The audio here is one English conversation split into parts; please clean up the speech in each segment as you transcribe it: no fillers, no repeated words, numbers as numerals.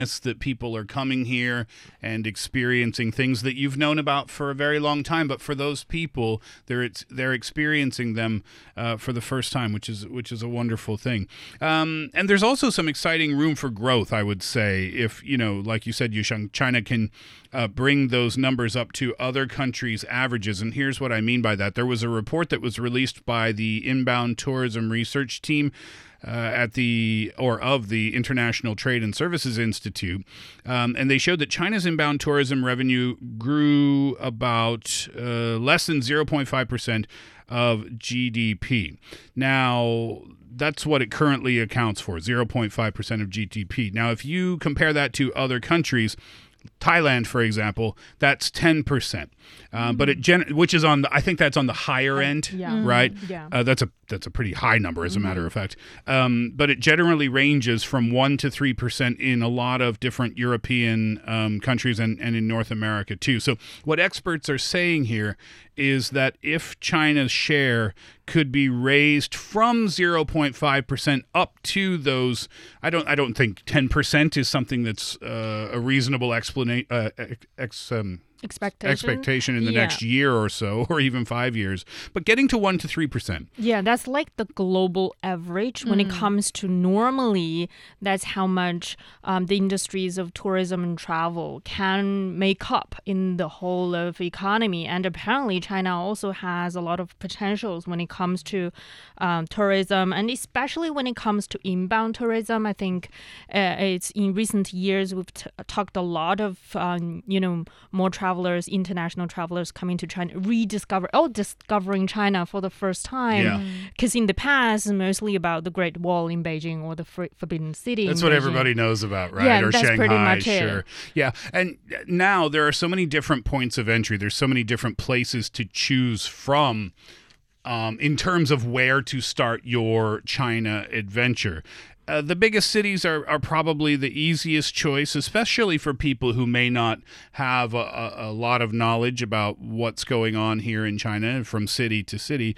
that people are coming here and experiencing things that you've known about for a very long time, but for those people, they're experiencing them for the first time, which is a wonderful thing. And there's also some exciting room for growth, I would say, if like you said, Yusheng, China can bring those numbers up to other countries' averages. And here's what I mean by that. There was a report that was released by the Inbound Tourism Research Team of the International Trade and Services Institute, and they showed that China's inbound tourism revenue grew about less than 0.5% of GDP. Now, that's what it currently accounts for, 0.5% of GDP. Now, if you compare that to other countries, Thailand, for example, that's 10%, but which is I think that's on the higher end, right? Yeah. That's a pretty high number, as a matter of fact. But it generally ranges from 1% to 3% in a lot of different European countries and in North America too. So what experts are saying here is that if China's share could be raised from 0.5% up to those, I don't think 10% is something that's a reasonable expectation in the next year or so, or even 5 years, but getting to 1% to 3%. Yeah, that's like the global average when it comes to normally that's how much the industries of tourism and travel can make up in the whole of economy. And apparently China also has a lot of potentials when it comes to tourism, and especially when it comes to inbound tourism. I think it's in recent years we've talked a lot of more international travelers coming to China, discovering China for the first time. Because in the past, mostly about the Great Wall in Beijing or the Forbidden City. That's what everybody knows about, right? Yeah, or that's Shanghai, pretty much sure. it. Yeah, and now there are so many different points of entry. There's so many different places to choose from in terms of where to start your China adventure. The biggest cities are probably the easiest choice, especially for people who may not have a lot of knowledge about what's going on here in China from city to city.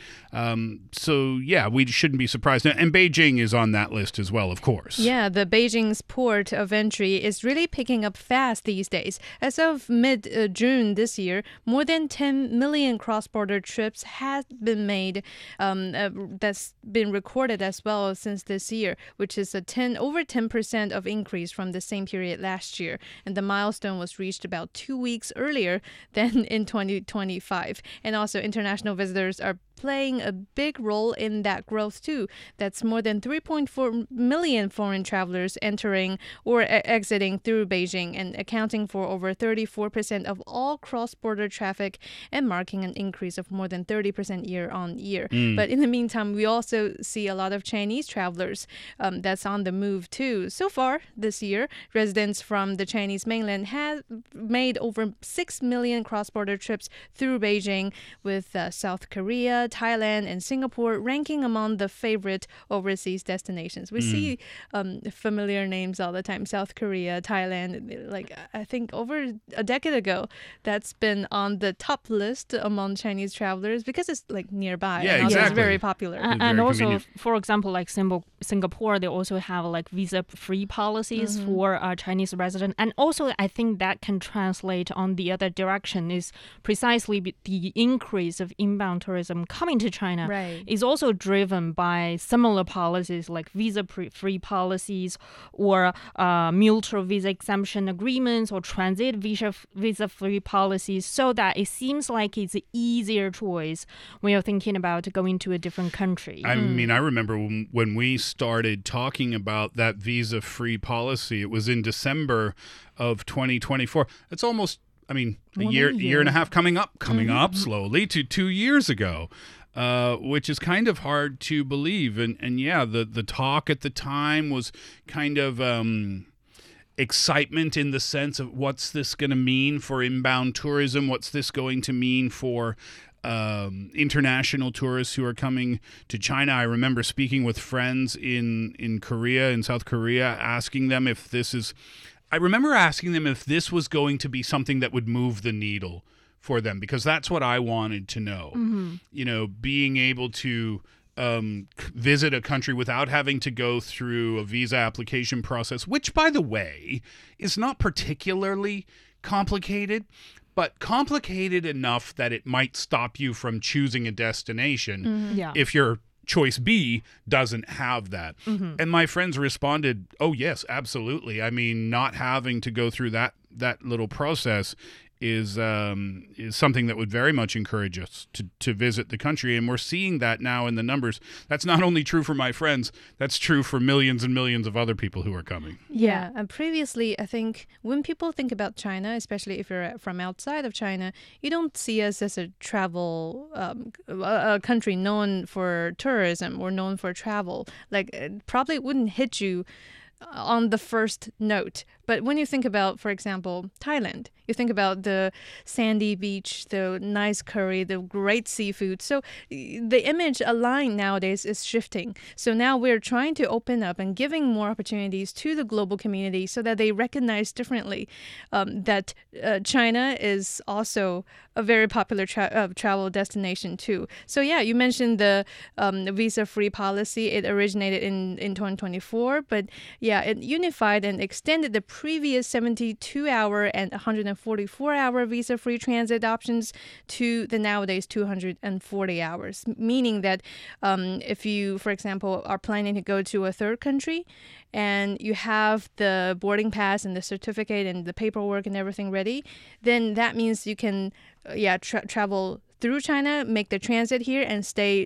So, yeah, we shouldn't be surprised. And Beijing is on that list as well, of course. Yeah, the Beijing's port of entry is really picking up fast these days. As of mid-June this year, more than 10 million cross-border trips have been made. That's been recorded as well since this year, which is over 10% of increase from the same period last year. And the milestone was reached about 2 weeks earlier than in 2025. And also international visitors are playing a big role in that growth too. That's more than 3.4 million foreign travelers entering or exiting through Beijing and accounting for over 34% of all cross-border traffic and marking an increase of more than 30% year on year. But in the meantime, we also see a lot of Chinese travelers that's on the move too. So far this year, residents from the Chinese mainland have made over 6 million cross-border trips through Beijing, with South Korea, Thailand, and Singapore ranking among the favorite overseas destinations. We see familiar names all the time. South Korea, Thailand, like I think over a decade ago, that's been on the top list among Chinese travelers because it's like nearby. Yeah, and also exactly. it's very popular. And also, convenient. for example, like Singapore, they also have like visa-free policies for Chinese residents. And also, I think that can translate on the other direction is precisely the increase of inbound tourism coming to China is also driven by similar policies like visa-free policies or mutual visa exemption agreements or transit visa-free policies, so that it seems like it's an easier choice when you're thinking about going to a different country. I mean, I remember when we started talking about that visa-free policy, it was in December of 2024. It's almost, a year and a half coming up slowly to 2 years ago. Which is kind of hard to believe. And yeah, the talk at the time was kind of excitement in the sense of what's this going to mean for inbound tourism? What's this going to mean for international tourists who are coming to China? I remember speaking with friends in Korea, in South Korea, asking them if this was going to be something that would move the needle for them, because that's what I wanted to know. Being able to visit a country without having to go through a visa application process, which, by the way, is not particularly complicated, but complicated enough that it might stop you from choosing a destination Yeah. if your choice B doesn't have that. And my friends responded, oh, yes, absolutely. I mean, not having to go through that little process is something that would very much encourage us to visit the country. And we're seeing that now in the numbers. That's not only true for my friends, that's true for millions and millions of other people who are coming. Yeah, and previously, I think when people think about China, especially if you're from outside of China, you don't see us as a travel a country known for tourism or known for travel. Like, it probably wouldn't hit you on the first note. But when you think about, for example, Thailand, you think about the sandy beach, the nice curry, the great seafood. So the image aligned nowadays is shifting. So now we're trying to open up and giving more opportunities to the global community so that they recognize differently that China is also a very popular travel destination too. So yeah, you mentioned the visa-free policy. It originated in 2024, but yeah, it unified and extended the previous 72-hour and 144-hour visa-free transit options to the nowadays 240 hours, meaning that if you, for example, are planning to go to a third country and you have the boarding pass and the certificate and the paperwork and everything ready, then that means you can travel through China, make the transit here, and stay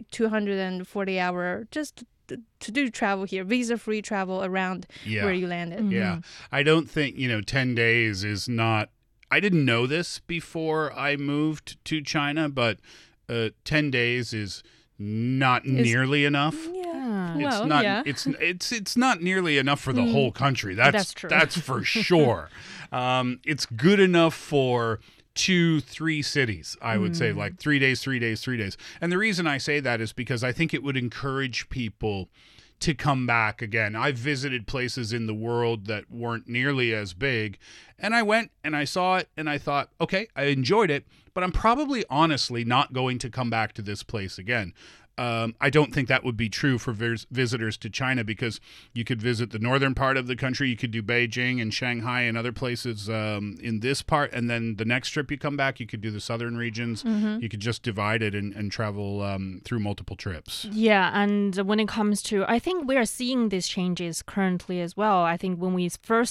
240-hour just to do travel here, visa-free travel around where you landed. Yeah. I don't think, 10 days is not... I didn't know this before I moved to China, but 10 days is not nearly enough. Yeah. It's Well, not. yeah. It's not nearly enough for the whole country. That's true. That's for sure. It's good enough for 2-3 cities, I would say, like 3 days, 3 days, 3 days. And the reason I say that is because I think it would encourage people to come back again. I've visited places in the world that weren't nearly as big, and I went and I saw it and I thought, okay, I enjoyed it, but I'm probably honestly not going to come back to this place again. I don't think that would be true for visitors to China, because you could visit the northern part of the country. You could do Beijing and Shanghai and other places in this part. And then the next trip you come back, you could do the southern regions. You could just divide it and travel through multiple trips. Yeah, and when it comes to, I think we are seeing these changes currently as well. I think when we first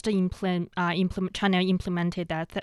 China implemented that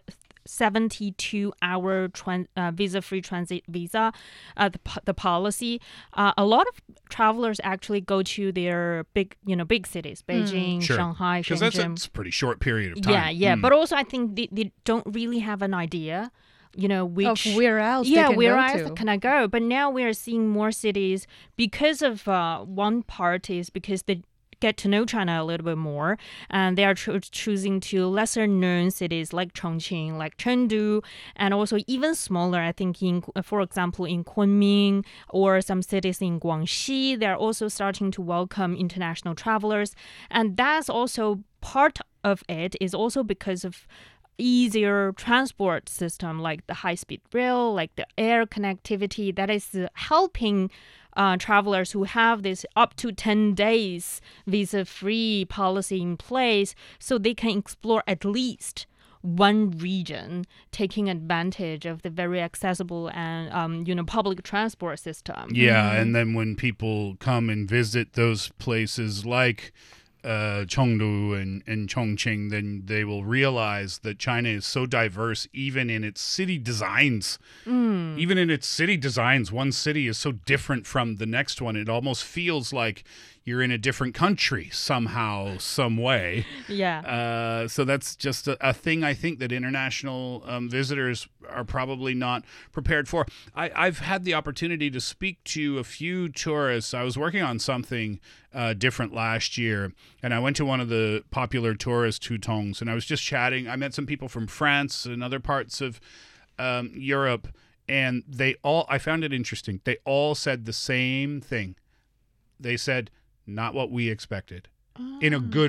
72-hour visa-free transit visa, the policy, a lot of travelers actually go to their big cities, Beijing, Sure. Shanghai, Because Shenzhen. that's a pretty short period of time. Yeah. But also, I think they don't really have an idea, which Of where else they yeah, can where go else to. can I go? But now we are seeing more cities because of one part is because they get to know China a little bit more, and they are choosing to lesser known cities like Chongqing, like Chengdu, and also even smaller, I think, for example, in Kunming or some cities in Guangxi, they're also starting to welcome international travelers. And that's also part of it is also because of easier transport system, like the high-speed rail, like the air connectivity that is helping travelers who have this up to 10 days visa-free policy in place, so they can explore at least one region, taking advantage of the very accessible and public transport system. Yeah, and then when people come and visit those places like Chengdu and Chongqing, then they will realize that China is so diverse, even in its city designs. Even in its city designs, one city is so different from the next one. It almost feels like you're in a different country somehow, some way. Yeah. So that's just a thing I think that international visitors are probably not prepared for. I've had the opportunity to speak to a few tourists. I was working on something different last year, and I went to one of the popular tourist hutongs, and I was just chatting. I met some people from France and other parts of Europe, and I found it interesting. They all said the same thing. They said, not what we expected, in a good way.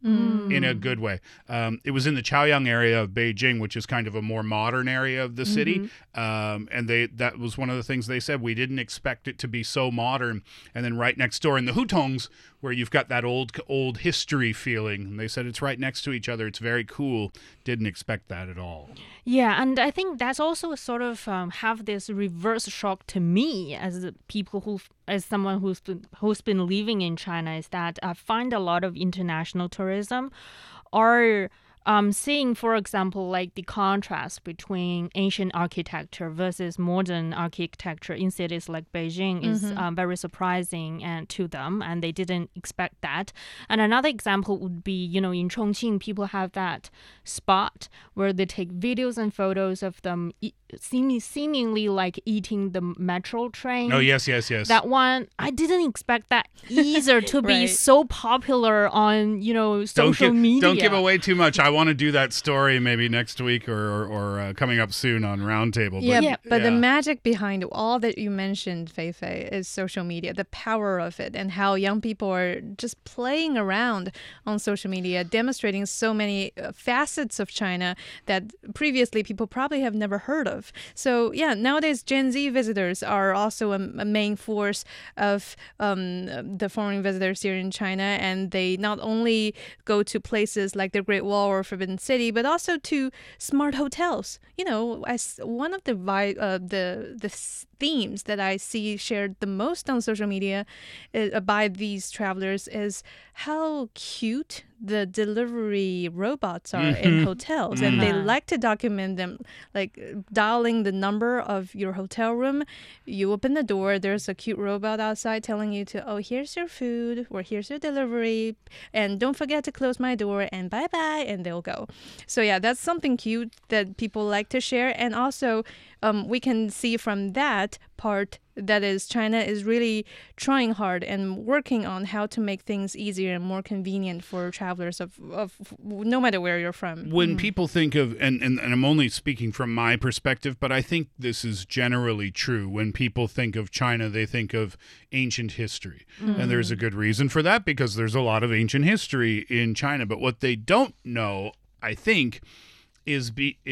in a good way. It was in the Chaoyang area of Beijing, which is kind of a more modern area of the city. And that was one of the things they said. We didn't expect it to be so modern. And then right next door in the Hutongs, where you've got that old history feeling, and they said it's right next to each other. It's very cool. Didn't expect that at all. Yeah, and I think that's also sort of have this reverse shock to me as someone who's been living in China, is that I find a lot of international tourism are seeing, for example, like the contrast between ancient architecture versus modern architecture in cities like Beijing is very surprising to them, and they didn't expect that. And another example would be, in Chongqing, people have that spot where they take videos and photos of them seemingly like eating the metro train. Oh, yes. That one, I didn't expect that either to be so popular on, social media. Don't give away too much. I want to do that story maybe next week or coming up soon on Roundtable. But the magic behind all that you mentioned, Fei, is social media, the power of it, and how young people are just playing around on social media, demonstrating so many facets of China that previously people probably have never heard of. So nowadays Gen Z visitors are also a main force of the foreign visitors here in China, and they not only go to places like the Great Wall or Forbidden City, but also to smart hotels. As one of the themes that I see shared the most on social media by these travelers is how cute the delivery robots are in hotels. And they like to document them, like dialing the number of your hotel room. You open the door, there's a cute robot outside telling you to, here's your food, or here's your delivery, and don't forget to close my door, and bye-bye, and they'll go. So that's something cute that people like to share. And also we can see from that part that is China is really trying hard and working on how to make things easier and more convenient for travelers of no matter where you're from. When people think of, and I'm only speaking from my perspective, but I think this is generally true. When people think of China, they think of ancient history. And there's a good reason for that, because there's a lot of ancient history in China. But what they don't know, I think, is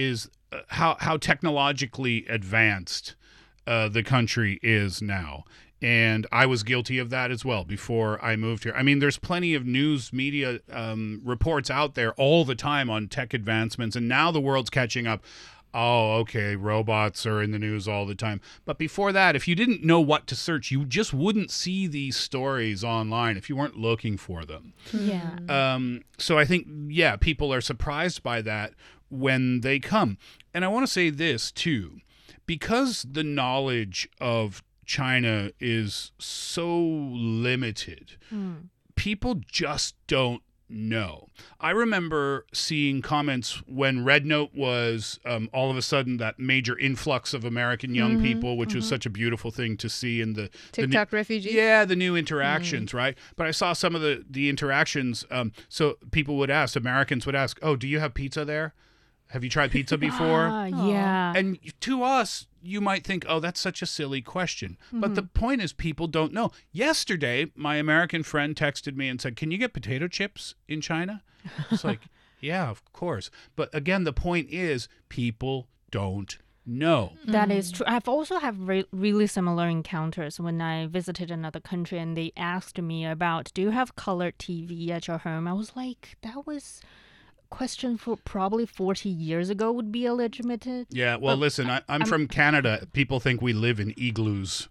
how technologically advanced the country is now. And I was guilty of that as well before I moved here. I mean, there's plenty of news media reports out there all the time on tech advancements, and now the world's catching up. Oh, okay, robots are in the news all the time. But before that, if you didn't know what to search, you just wouldn't see these stories online if you weren't looking for them. Yeah. So I think, people are surprised by that when they come. And I want to say this, too. Because the knowledge of China is so limited, people just don't know. I remember seeing comments when Red Note was all of a sudden that major influx of American young people, which was such a beautiful thing to see in the TikTok refugees. Yeah, the new interactions, right? But I saw some of the interactions. So people would ask, Americans would ask, do you have pizza there? Have you tried pizza before? Yeah. And to us, you might think, that's such a silly question. But the point is, people don't know. Yesterday, my American friend texted me and said, can you get potato chips in China? It's like, yeah, of course. But again, the point is, people don't know. That is true. I've also have really similar encounters when I visited another country and they asked me about, do you have colored TV at your home? I was like, that was question for probably 40 years ago would be illegitimate. Yeah, well, listen, I'm from Canada. People think we live in igloos.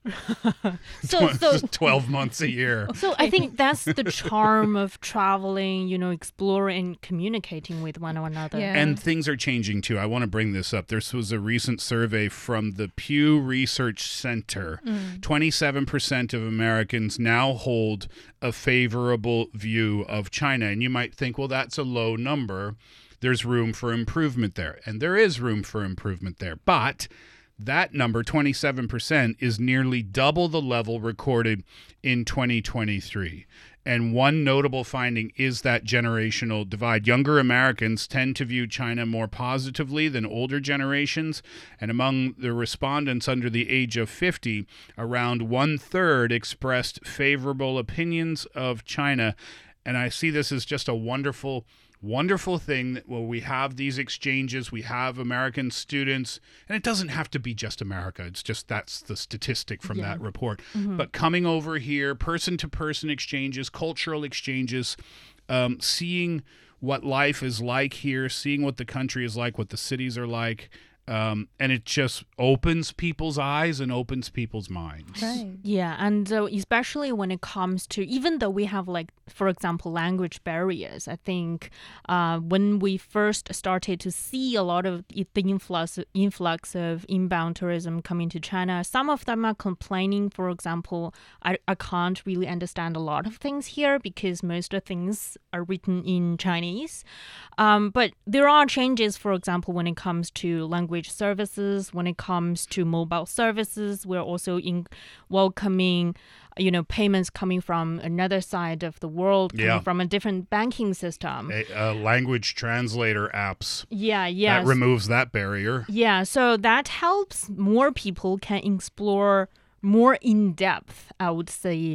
So 12 months a year. So I think that's the charm of traveling, exploring and communicating with one another. Yeah. And things are changing too. I want to bring this up. This was a recent survey from the Pew Research Center. 27% of Americans now hold a favorable view of China. And you might think, well, that's a low number. There's room for improvement there. And there is room for improvement there. But that number, 27%, is nearly double the level recorded in 2023. And one notable finding is that generational divide. Younger Americans tend to view China more positively than older generations. And among the respondents under the age of 50, around 1/3 expressed favorable opinions of China. And I see this as just a wonderful thing that, well, we have these exchanges, we have American students, and it doesn't have to be just America. It's just that's the statistic from that report. But coming over here, person-to-person exchanges, cultural exchanges, seeing what life is like here, seeing what the country is like, what the cities are like, and it just opens people's eyes and opens people's minds. Right. Yeah, and especially when it comes to, even though we have, like, for example, language barriers, I think when we first started to see a lot of the influx of inbound tourism coming to China, some of them are complaining, for example, I can't really understand a lot of things here because most of the things are written in Chinese. But there are changes, for example, when it comes to language services, when it comes to mobile services. We're also welcoming, payments coming from another side of the world, coming from a different banking system. Language translator apps. Yeah. That removes that barrier. Yeah, so that helps more people can explore more in depth, I would say,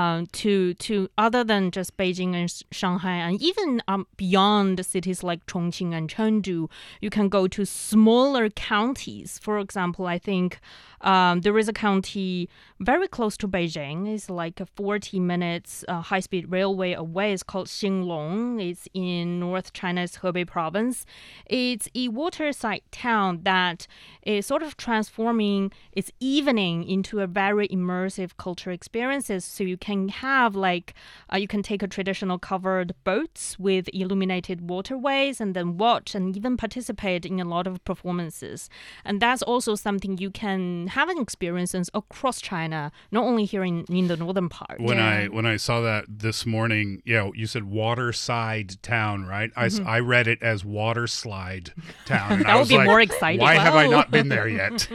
to other than just Beijing and Shanghai, and even beyond cities like Chongqing and Chengdu, you can go to smaller counties. For example, I think there is a county very close to Beijing. It's like a 40 minutes high-speed railway away. It's called Xinglong. It's in North China's Hebei province. It's a waterside town that is sort of transforming its evening into a very immersive cultural experiences. So you can have you can take a traditional covered boats with illuminated waterways and then watch and even participate in a lot of performances. And that's also something you can have an experiences across China, not only here in the northern part. When I saw that this morning, you said waterside town, right? I read it as water slide town. And that would be more exciting. Why have I not been there yet?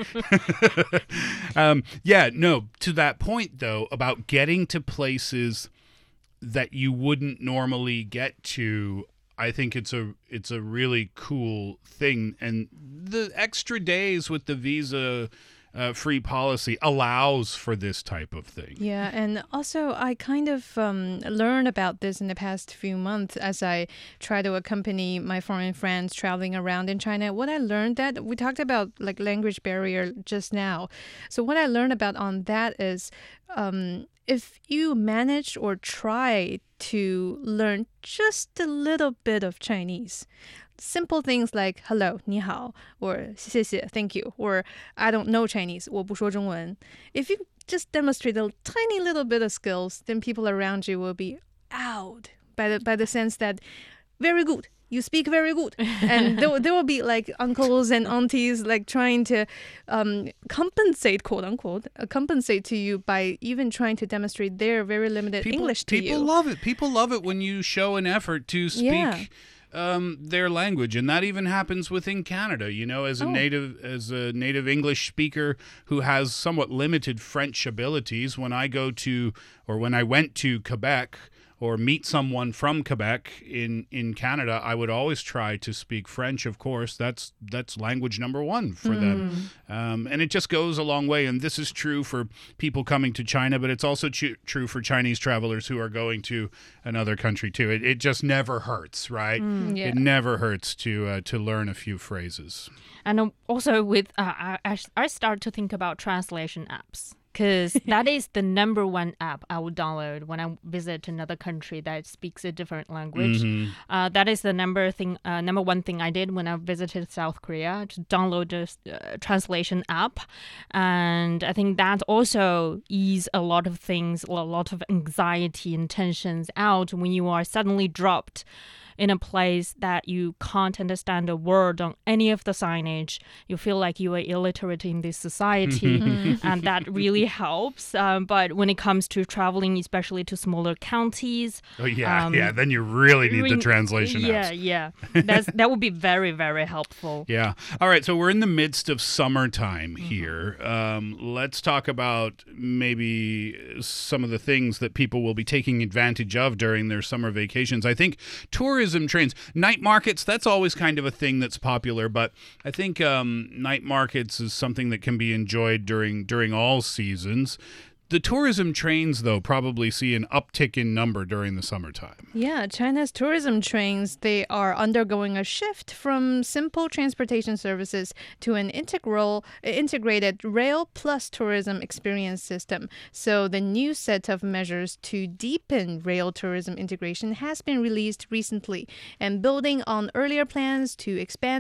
To that point though, about getting to places that you wouldn't normally get to, I think it's a really cool thing. And the extra days with the visa free policy allows for this type of thing. Yeah, and also I kind of learned about this in the past few months as I try to accompany my foreign friends traveling around in China. What I learned that we talked about language barrier just now. So what I learned about on that is if you manage or try to learn just a little bit of Chinese, simple things like hello, 你好, or 谢谢, thank you, or I don't know Chinese, 我不说中文. If you just demonstrate a tiny little bit of skills, then people around you will be awed by the sense that very good. You speak very good. And there will be uncles and aunties trying to compensate, quote unquote, compensate to you by even trying to demonstrate their very limited English to you. People love it. People love it when you show an effort to speak their language, and that even happens within Canada. As a native English speaker who has somewhat limited French abilities, when I went to Quebec or meet someone from Quebec in Canada, I would always try to speak French. Of course, that's language number one for them, and it just goes a long way. And this is true for people coming to China, but it's also true for Chinese travelers who are going to another country too. It just never hurts, right? Yeah. It never hurts to learn a few phrases. And also with I start to think about translation apps. Because that is the number one app I would download when I visit another country that speaks a different language. That is the number one thing I did when I visited South Korea, to download the translation app. And I think that also ease a lot of things, a lot of anxiety and tensions out when you are suddenly dropped in a place that you can't understand a word on any of the signage. You feel like you are illiterate in this society, and that really helps. But when it comes to traveling, especially to smaller counties, then you really need the translation apps. Yeah, that would be very, very helpful. Yeah. All right, so we're in the midst of summertime here. Let's talk about maybe some of the things that people will be taking advantage of during their summer vacations. I think tourism trains, night markets, that's always kind of a thing that's popular, but I think night markets is something that can be enjoyed during all seasons. The tourism trains, though, probably see an uptick in number during the summertime. Yeah, China's tourism trains, they are undergoing a shift from simple transportation services to an integrated rail plus tourism experience system. So the new set of measures to deepen rail tourism integration has been released recently, and building on earlier plans to expand